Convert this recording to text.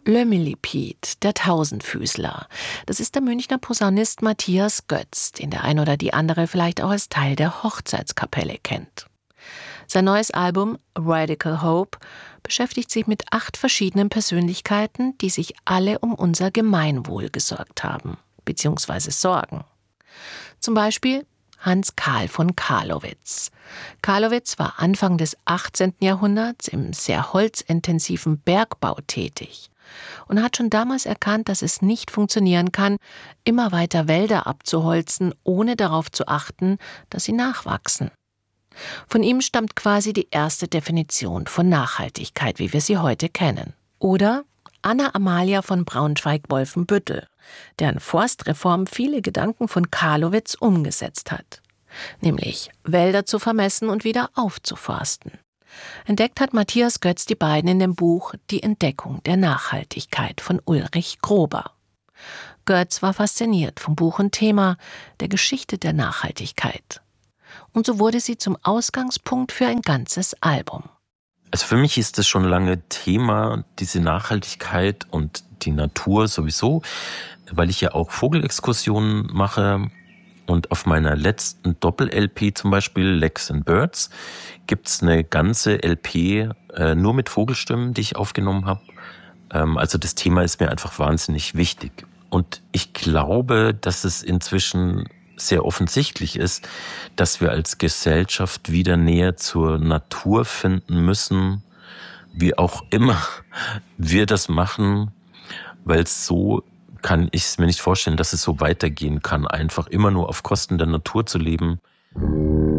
Le Millipede, der Tausendfüßler. Das ist der Münchner Posaunist Matthias Götz, den der ein oder die andere vielleicht auch als Teil der Hochzeitskapelle kennt. Sein neues Album Radical Hope beschäftigt sich mit 8 verschiedenen Persönlichkeiten, die sich alle um unser Gemeinwohl gesorgt haben, beziehungsweise sorgen. Zum Beispiel Hans Karl von Carlowitz. Carlowitz war Anfang des 18. Jahrhunderts im sehr holzintensiven Bergbau tätig und hat schon damals erkannt, dass es nicht funktionieren kann, immer weiter Wälder abzuholzen, ohne darauf zu achten, dass sie nachwachsen. Von ihm stammt quasi die erste Definition von Nachhaltigkeit, wie wir sie heute kennen. Oder Anna Amalia von Braunschweig-Wolfenbüttel, deren Forstreform viele Gedanken von Carlowitz umgesetzt hat. Nämlich Wälder zu vermessen und wieder aufzuforsten. Entdeckt hat Matthias Götz die beiden in dem Buch Die Entdeckung der Nachhaltigkeit von Ulrich Grober. Götz war fasziniert vom Buch und Thema der Geschichte der Nachhaltigkeit. Und so wurde sie zum Ausgangspunkt für ein ganzes Album. Also für mich ist das schon lange Thema, diese Nachhaltigkeit und die Natur sowieso, weil ich ja auch Vogelexkursionen mache. Und auf meiner letzten Doppel-LP zum Beispiel, Legs and Birds, gibt's eine ganze LP nur mit Vogelstimmen, die ich aufgenommen habe. Also das Thema ist mir einfach wahnsinnig wichtig. Und ich glaube, dass es inzwischen sehr offensichtlich ist, dass wir als Gesellschaft wieder näher zur Natur finden müssen, wie auch immer wir das machen, weil so kann ich es mir nicht vorstellen, dass es so weitergehen kann, einfach immer nur auf Kosten der Natur zu leben.